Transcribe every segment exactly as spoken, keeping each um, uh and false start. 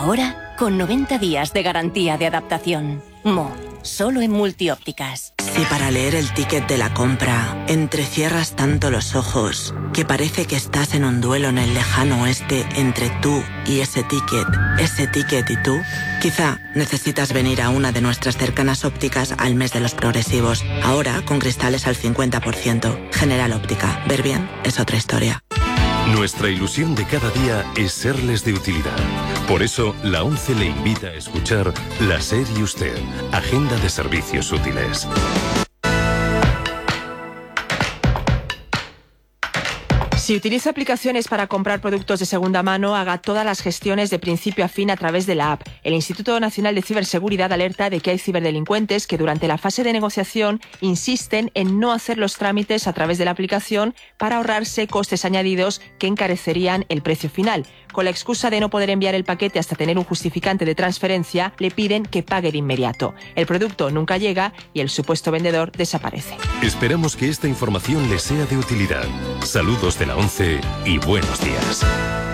Ahora, con noventa días de garantía de adaptación. Mo, solo en Multiópticas. Si para leer el ticket de la compra entrecierras tanto los ojos que parece que estás en un duelo en el lejano oeste entre tú y ese ticket, ese ticket y tú, quizá necesitas venir a una de nuestras cercanas ópticas al mes de los progresivos. Ahora con cristales al cincuenta por ciento. General Óptica. Ver bien es otra historia. Nuestra ilusión de cada día es serles de utilidad. Por eso, la ONCE le invita a escuchar La SER y Usted, Agenda de Servicios Útiles. Si utiliza aplicaciones para comprar productos de segunda mano, haga todas las gestiones de principio a fin a través de la app. El Instituto Nacional de Ciberseguridad alerta de que hay ciberdelincuentes que durante la fase de negociación insisten en no hacer los trámites a través de la aplicación para ahorrarse costes añadidos que encarecerían el precio final. Con la excusa de no poder enviar el paquete hasta tener un justificante de transferencia, le piden que pague de inmediato. El producto nunca llega y el supuesto vendedor desaparece. Esperamos que esta información les sea de utilidad. Saludos de la ONCE y buenos días.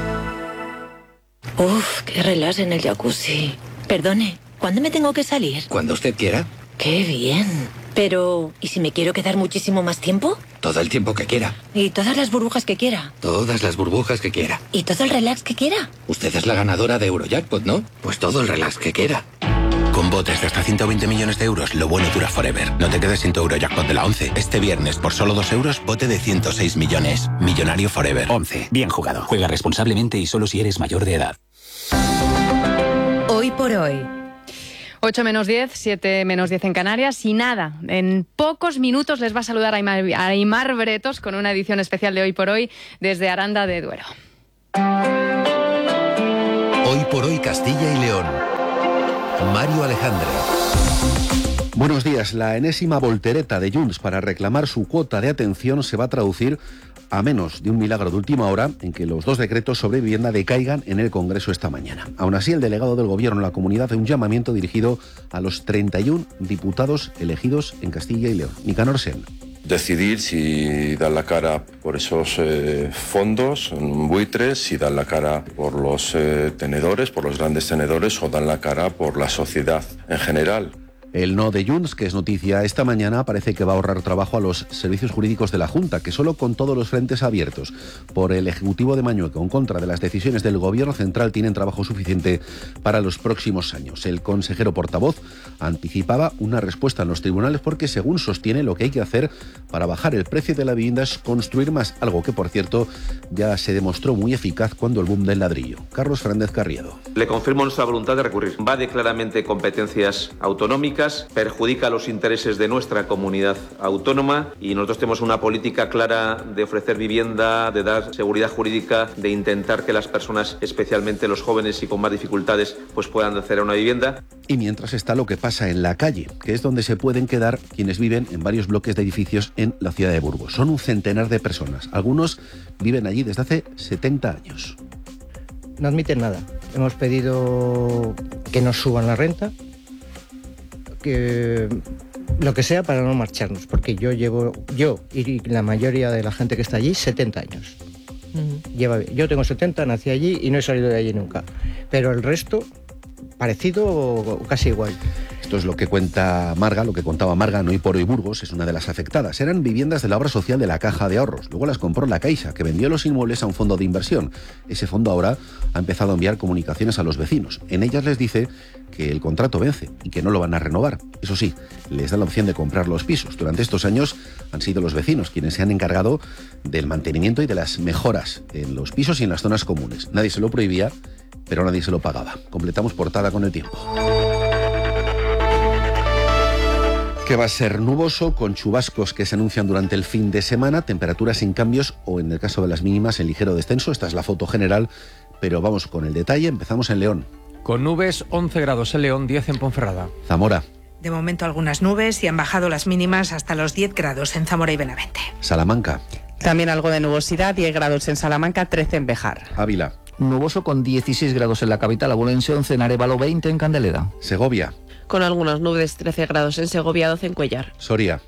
Uf, qué relax en el jacuzzi. Perdone, ¿cuándo me tengo que salir? Cuando usted quiera. ¡Qué bien! Pero, ¿y si me quiero quedar muchísimo más tiempo? Todo el tiempo que quiera. ¿Y todas las burbujas que quiera? Todas las burbujas que quiera. ¿Y todo el relax que quiera? Usted es la ganadora de Eurojackpot, ¿no? Pues todo el relax que quiera. Con botes de hasta ciento veinte millones de euros, lo bueno dura forever. No te quedes sin tu Eurojackpot de la ONCE. Este viernes, por solo dos euros, bote de ciento seis millones. Millonario forever. ONCE. Bien jugado. Juega responsablemente y solo si eres mayor de edad. Hoy por hoy. ocho menos diez, siete menos diez en Canarias y nada, en pocos minutos les va a saludar Aymar, Aymar Bretos con una edición especial de Hoy por Hoy desde Aranda de Duero. Hoy por Hoy Castilla y León. Mario Alejandre. Buenos días. La enésima voltereta de Junts para reclamar su cuota de atención se va a traducir a menos de un milagro de última hora en que los dos decretos sobre vivienda decaigan en el Congreso esta mañana. Aún así, el delegado del Gobierno en la comunidad hace un llamamiento dirigido a los treinta y uno diputados elegidos en Castilla y León. Nicanor Sen. Decidir si dan la cara por esos eh, fondos, buitres, si dan la cara por los eh, tenedores, por los grandes tenedores, o dan la cara por la sociedad en general. El no de Junts, que es noticia esta mañana, parece que va a ahorrar trabajo a los servicios jurídicos de la Junta, que solo con todos los frentes abiertos por el Ejecutivo de Mañueco en contra de las decisiones del Gobierno Central tienen trabajo suficiente para los próximos años. El consejero portavoz anticipaba una respuesta en los tribunales porque, según sostiene, lo que hay que hacer para bajar el precio de la vivienda es construir más, algo que, por cierto, ya se demostró muy eficaz cuando el boom del ladrillo. Carlos Fernández Carriedo. Le confirmo nuestra voluntad de recurrir. Va de claramente competencias autonómicas, perjudica los intereses de nuestra comunidad autónoma y nosotros tenemos una política clara de ofrecer vivienda, de dar seguridad jurídica, de intentar que las personas, especialmente los jóvenes y con más dificultades, pues puedan acceder a una vivienda. Y mientras está lo que pasa en la calle, que es donde se pueden quedar quienes viven en varios bloques de edificios en la ciudad de Burgos. Son un centenar de personas. Algunos viven allí desde hace setenta años. No admiten nada. Hemos pedido que nos suban la renta, que lo que sea para no marcharnos, porque yo llevo, yo y la mayoría de la gente que está allí, setenta años. Uh-huh. Lleva, yo tengo setenta, nací allí y no he salido de allí nunca. Pero el resto, parecido o casi igual. Esto es lo que cuenta Marga, lo que contaba Marga en Hoy por Hoy Burgos, es una de las afectadas. Eran viviendas de la obra social de la Caja de Ahorros. Luego las compró la Caixa, que vendió los inmuebles a un fondo de inversión. Ese fondo ahora ha empezado a enviar comunicaciones a los vecinos. En ellas les dice que el contrato vence y que no lo van a renovar. Eso sí, les da la opción de comprar los pisos. Durante estos años han sido los vecinos quienes se han encargado del mantenimiento y de las mejoras en los pisos y en las zonas comunes. Nadie se lo prohibía, pero nadie se lo pagaba. Completamos portada con El Tiempo. Que va a ser nuboso, con chubascos que se anuncian durante el fin de semana, temperaturas sin cambios o, en el caso de las mínimas, en ligero descenso. Esta es la foto general, pero vamos con el detalle. Empezamos en León. Con nubes, once grados en León, diez en Ponferrada. Zamora. De momento algunas nubes y han bajado las mínimas hasta los diez grados en Zamora y Benavente. Salamanca. También algo de nubosidad, diez grados en Salamanca, trece en Béjar. Ávila. Nuboso con dieciséis grados en la capital abulense, once en Arévalo, veinte en Candeleda. Segovia. Con algunas nubes, trece grados en Segovia, doce en Cuellar. Soria.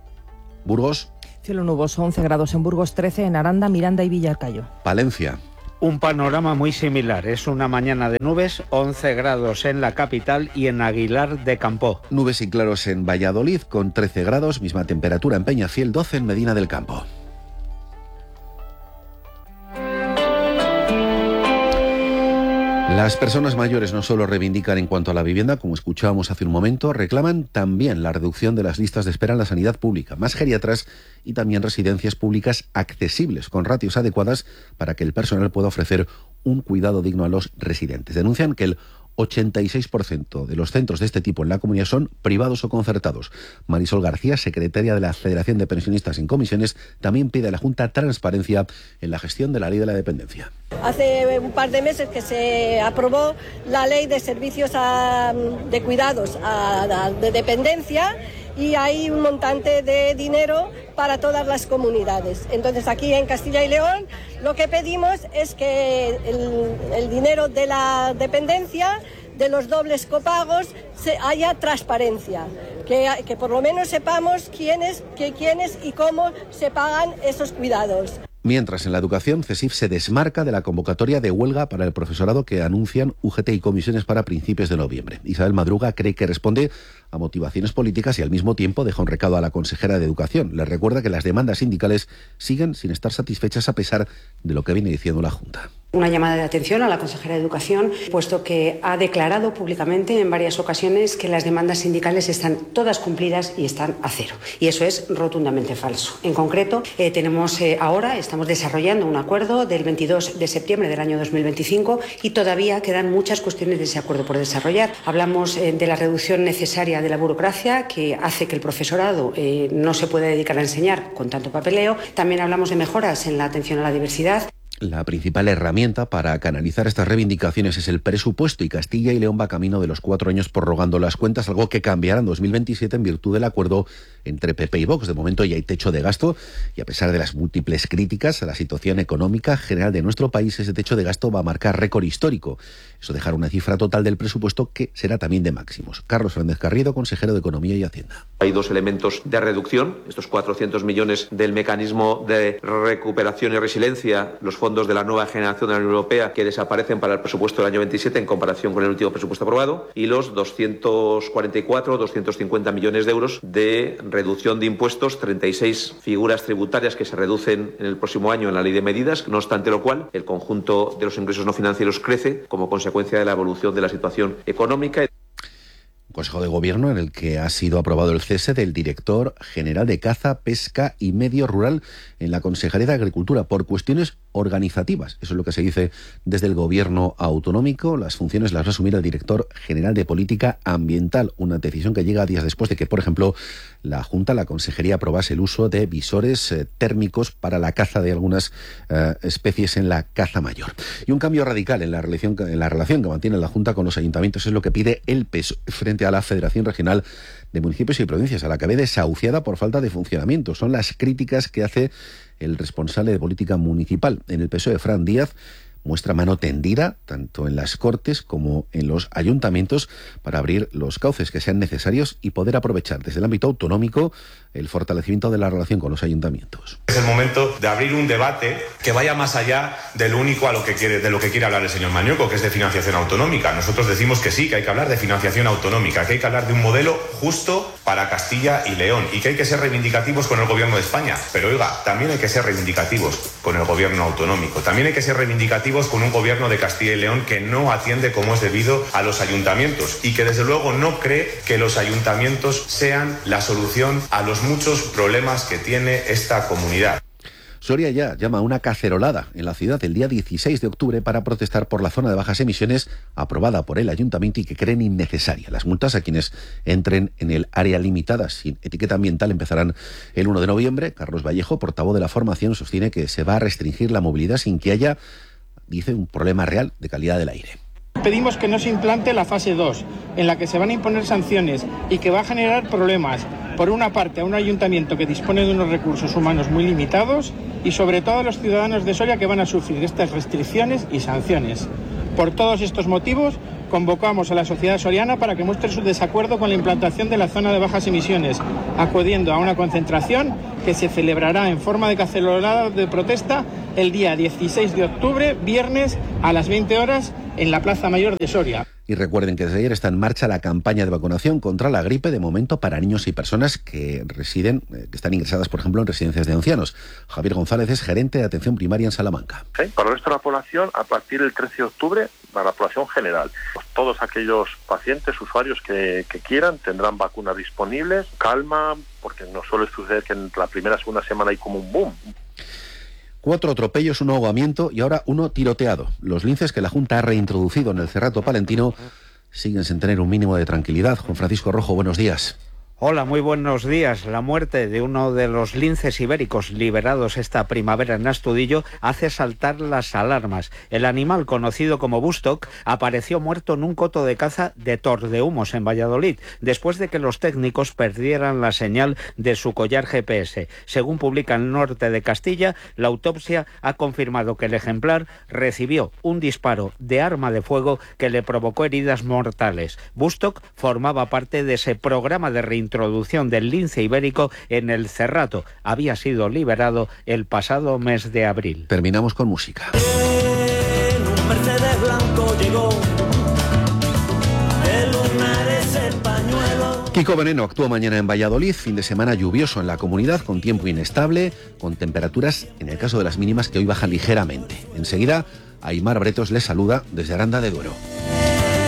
Burgos. Cielo nuboso, once grados en Burgos, trece en Aranda, Miranda y Villarcayo. Palencia. Un panorama muy similar. Es una mañana de nubes, once grados en la capital y en Aguilar de Campoo. Nubes y claros en Valladolid con trece grados, misma temperatura en Peñafiel, doce en Medina del Campo. Las personas mayores no solo reivindican en cuanto a la vivienda, como escuchábamos hace un momento, reclaman también la reducción de las listas de espera en la sanidad pública, más geriatras y también residencias públicas accesibles, con ratios adecuadas para que el personal pueda ofrecer un cuidado digno a los residentes. Denuncian que el ochenta y seis por ciento de los centros de este tipo en la comunidad son privados o concertados. Marisol García, secretaria de la Federación de Pensionistas en Comisiones, también pide a la Junta transparencia en la gestión de la ley de la dependencia. Hace un par de meses que se aprobó la ley de servicios a, de cuidados a, a, de dependencia, y hay un montante de dinero para todas las comunidades. Entonces aquí en Castilla y León lo que pedimos es que el, el dinero de la dependencia, de los dobles copagos, se, haya transparencia, que, que por lo menos sepamos quiénes, que, quiénes y cómo se pagan esos cuidados. Mientras, en la educación, CESIF se desmarca de la convocatoria de huelga para el profesorado que anuncian U G T y comisiones para principios de noviembre. Isabel Madruga cree que responde a motivaciones políticas y al mismo tiempo deja un recado a la consejera de Educación. Le recuerda que las demandas sindicales siguen sin estar satisfechas a pesar de lo que viene diciendo la Junta. Una llamada de atención a la consejera de Educación, puesto que ha declarado públicamente en varias ocasiones que las demandas sindicales están todas cumplidas y están a cero. Y eso es rotundamente falso. En concreto, eh, tenemos eh, ahora, estamos desarrollando un acuerdo del veintidós de septiembre del año dos mil veinticinco y todavía quedan muchas cuestiones de ese acuerdo por desarrollar. Hablamos eh, de la reducción necesaria de la burocracia, que hace que el profesorado eh, no se pueda dedicar a enseñar con tanto papeleo. También hablamos de mejoras en la atención a la diversidad. La principal herramienta para canalizar estas reivindicaciones es el presupuesto, y Castilla y León va camino de los cuatro años prorrogando las cuentas, algo que cambiará en dos mil veintisiete en virtud del acuerdo entre P P y Vox. De momento ya hay techo de gasto y, a pesar de las múltiples críticas a la situación económica general de nuestro país, ese techo de gasto va a marcar récord histórico. Eso dejará una cifra total del presupuesto que será también de máximos. Carlos Fernández Carriedo, consejero de Economía y Hacienda. Hay dos elementos de reducción, estos cuatrocientos millones del mecanismo de recuperación y resiliencia, los fondos de la nueva generación de la Unión Europea que desaparecen para el presupuesto del año veintisiete en comparación con el último presupuesto aprobado, y los doscientos cuarenta y cuatro, doscientos cincuenta millones de euros de reducción de impuestos, treinta y seis figuras tributarias que se reducen en el próximo año en la ley de medidas, no obstante lo cual el conjunto de los ingresos no financieros crece como consecuencia de la evolución de la situación económica. Un Consejo de Gobierno en el que ha sido aprobado el cese del director general de Caza, Pesca y Medio Rural en la Consejería de Agricultura por cuestiones organizativas. Eso es lo que se dice desde el Gobierno autonómico. Las funciones las va a asumir el director general de Política Ambiental, una decisión que llega días después de que, por ejemplo, la Junta, la Consejería, aprobase el uso de visores eh, térmicos para la caza de algunas eh, especies en la caza mayor. Y un cambio radical en la relación, en la relación que mantiene la Junta con los ayuntamientos es lo que pide el P S O E frente a la Federación Regional de Municipios y Provincias, a la que ve desahuciada por falta de funcionamiento. Son las críticas que hace el responsable de política municipal en el P S O E, Fran Díaz. Muestra mano tendida, tanto en las Cortes como en los ayuntamientos, para abrir los cauces que sean necesarios y poder aprovechar desde el ámbito autonómico el fortalecimiento de la relación con los ayuntamientos. Es el momento de abrir un debate que vaya más allá del único a lo que quiere, de lo que quiere hablar el señor Mañueco, que es de financiación autonómica. Nosotros decimos que sí, que hay que hablar de financiación autonómica, que hay que hablar de un modelo justo para Castilla y León y que hay que ser reivindicativos con el Gobierno de España. Pero oiga, también hay que ser reivindicativos con el Gobierno autonómico. También hay que ser reivindicativos con un Gobierno de Castilla y León que no atiende como es debido a los ayuntamientos y que desde luego no cree que los ayuntamientos sean la solución a los muchos problemas que tiene esta comunidad. Soria ya llama a una cacerolada en la ciudad el día dieciséis de octubre para protestar por la zona de bajas emisiones aprobada por el ayuntamiento y que creen innecesaria. Las multas a quienes entren en el área limitada sin etiqueta ambiental empezarán el uno de noviembre. Carlos Vallejo, portavoz de la formación, sostiene que se va a restringir la movilidad sin que haya, dice, un problema real de calidad del aire. Pedimos que no se implante la fase dos, en la que se van a imponer sanciones y que va a generar problemas, por una parte, a un ayuntamiento que dispone de unos recursos humanos muy limitados y sobre todo a los ciudadanos de Soria que van a sufrir estas restricciones y sanciones. Por todos estos motivos, convocamos a la sociedad soriana para que muestre su desacuerdo con la implantación de la zona de bajas emisiones, acudiendo a una concentración que se celebrará en forma de cacerolada de protesta el día dieciséis de octubre, viernes, a las veinte horas, en la Plaza Mayor de Soria. Y recuerden que desde ayer está en marcha la campaña de vacunación contra la gripe, de momento para niños y personas que residen, que están ingresadas, por ejemplo, en residencias de ancianos. Javier González es gerente de atención primaria en Salamanca. Sí, para el resto de la población, a partir del trece de octubre, para la población general. Pues todos aquellos pacientes, usuarios que, que quieran, tendrán vacunas disponibles. Calma, porque no suele suceder que en la primera o segunda semana hay como un boom. Cuatro atropellos, un ahogamiento y ahora uno tiroteado. Los linces que la Junta ha reintroducido en el Cerrato palentino siguen sin tener un mínimo de tranquilidad. Juan Francisco Rojo, buenos días. Hola, muy buenos días. La muerte de uno de los linces ibéricos liberados esta primavera en Astudillo hace saltar las alarmas. El animal, conocido como Bustock, apareció muerto en un coto de caza de Tordehumos, en Valladolid, después de que los técnicos perdieran la señal de su collar G P S. Según publica el Norte de Castilla, la autopsia ha confirmado que el ejemplar recibió un disparo de arma de fuego que le provocó heridas mortales. Bustock formaba parte de ese programa de reintroducción introducción del lince ibérico en el Cerrato. Había sido liberado el pasado mes de abril. Terminamos con música. En un Mercedes blanco llegó el lunar, ese pañuelo. Kiko Veneno actúa mañana en Valladolid, fin de semana lluvioso en la comunidad, con tiempo inestable, con temperaturas, en el caso de las mínimas, que hoy bajan ligeramente. Enseguida, Aimar Bretos les saluda desde Aranda de Duero.